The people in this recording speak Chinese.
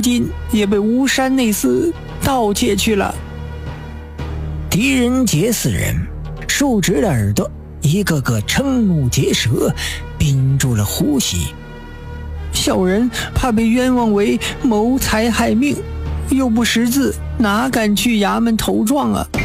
今也被巫山那厮盗窃去了。 狄仁杰四人竖直了耳朵，一个个瞠目结舌，屏住了呼吸。 小人怕被冤枉为谋财害命，又不识字，哪敢去衙门投状啊？